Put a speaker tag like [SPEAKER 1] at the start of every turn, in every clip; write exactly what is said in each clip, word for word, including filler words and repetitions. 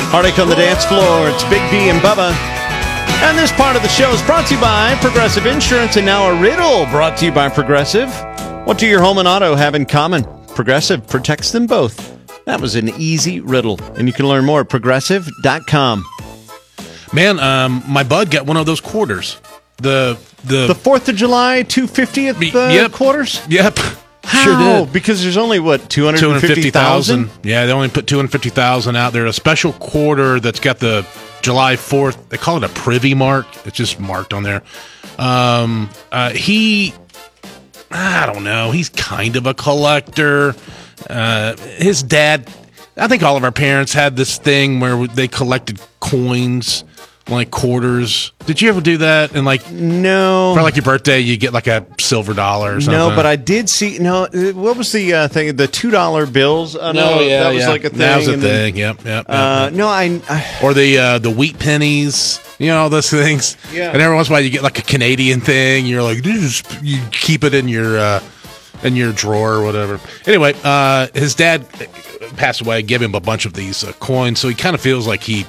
[SPEAKER 1] Heartache on the dance floor. It's Big D and Bubba. And this part of the show is brought to you by Progressive Insurance, and now a riddle brought to you by Progressive. What do your home and auto have in common? Progressive protects them both. That was an easy riddle, and you can learn more at progressive dot com.
[SPEAKER 2] Man, um, my bud got one of those quarters. The the
[SPEAKER 1] The fourth of July two hundred fiftieth uh,
[SPEAKER 2] Yep.
[SPEAKER 1] quarters?
[SPEAKER 2] Yep.
[SPEAKER 1] How?
[SPEAKER 2] Sure did.
[SPEAKER 1] Because there's only, what, two hundred fifty
[SPEAKER 2] two hundred fifty thousand.
[SPEAKER 1] thousand?
[SPEAKER 2] Yeah, they only put two hundred fifty thousand out there. A special quarter that's got the July fourth. They call it a privy mark. It's just marked on there. Um, uh, he, I don't know. He's kind of a collector. Uh, his dad, I think all of our parents had this thing where they collected coins, like quarters. Did you ever do that? And like,
[SPEAKER 1] No.
[SPEAKER 2] for like your birthday, you get like a silver dollar or something.
[SPEAKER 1] No, but I did see. No, uh, what was the uh, thing? The two dollar bills. Uh, no,
[SPEAKER 2] yeah,
[SPEAKER 1] that was
[SPEAKER 2] yeah.
[SPEAKER 1] like a thing.
[SPEAKER 2] That was a
[SPEAKER 1] and then-
[SPEAKER 2] thing. Yep, yep. yep,
[SPEAKER 1] Uh,
[SPEAKER 2] yep.
[SPEAKER 1] no, I, I.
[SPEAKER 2] Or the uh, the wheat pennies, you know, all those things.
[SPEAKER 1] Yeah.
[SPEAKER 2] And every once in a while, you get like a Canadian thing. You're like, you just you keep it in your uh, in your drawer or whatever. Anyway, uh, his dad passed away, gave him a bunch of these uh, coins, so he kind of feels like he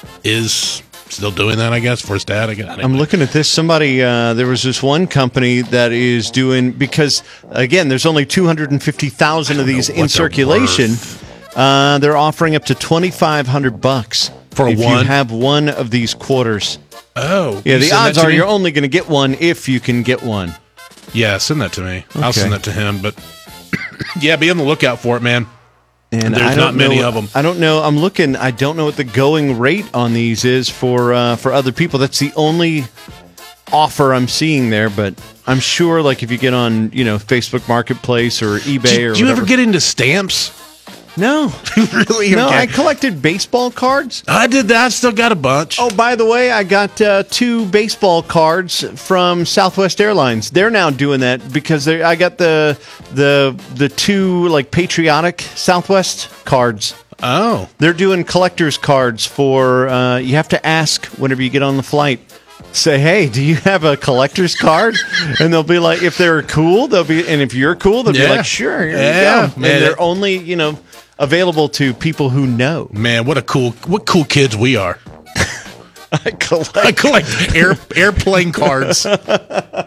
[SPEAKER 2] is still doing that, I guess, for his dad. I guess.
[SPEAKER 1] I'm looking at this. Somebody, uh, there was this one company that is doing, because, again, there's only two hundred fifty thousand of these
[SPEAKER 2] know
[SPEAKER 1] in
[SPEAKER 2] what they're
[SPEAKER 1] circulation. Uh, they're offering up to twenty-five hundred bucks
[SPEAKER 2] For
[SPEAKER 1] if
[SPEAKER 2] one?
[SPEAKER 1] you have one of these quarters.
[SPEAKER 2] Oh,
[SPEAKER 1] Yeah,
[SPEAKER 2] you
[SPEAKER 1] the
[SPEAKER 2] send that
[SPEAKER 1] odds
[SPEAKER 2] to
[SPEAKER 1] are
[SPEAKER 2] me?
[SPEAKER 1] you're only going to get one if you can get one.
[SPEAKER 2] Yeah, send that to me. I'll
[SPEAKER 1] Okay.
[SPEAKER 2] send that to him. But yeah, be on the lookout for it, man.
[SPEAKER 1] And
[SPEAKER 2] There's
[SPEAKER 1] I don't
[SPEAKER 2] not many
[SPEAKER 1] know-
[SPEAKER 2] of 'em.
[SPEAKER 1] I don't know. I'm looking. I don't know what the going rate on these is for uh, for other people. That's the only offer I'm seeing there. But I'm sure, like, if you get on, you know, Facebook Marketplace or eBay
[SPEAKER 2] Did,
[SPEAKER 1] or
[SPEAKER 2] do you
[SPEAKER 1] whatever.
[SPEAKER 2] ever get into stamps?
[SPEAKER 1] No,
[SPEAKER 2] Really?
[SPEAKER 1] no.
[SPEAKER 2] Okay.
[SPEAKER 1] I collected baseball cards.
[SPEAKER 2] I did that. I still got a bunch.
[SPEAKER 1] Oh, by the way, I got uh, two baseball cards from Southwest Airlines. They're now doing that because they I got the the the two like patriotic Southwest cards.
[SPEAKER 2] Oh.
[SPEAKER 1] They're doing collector's cards for, uh, you have to ask whenever you get on the flight. Say, hey, do you have a collector's card? And they'll be like, if they're cool, they'll be, and if you're cool, they'll
[SPEAKER 2] Yeah.
[SPEAKER 1] be like, sure, here
[SPEAKER 2] Yeah,
[SPEAKER 1] you go.
[SPEAKER 2] man.
[SPEAKER 1] And they're only, you know, available to people who know.
[SPEAKER 2] Man, what a cool, what cool kids we are.
[SPEAKER 1] I collect.
[SPEAKER 2] I collect air, airplane cards.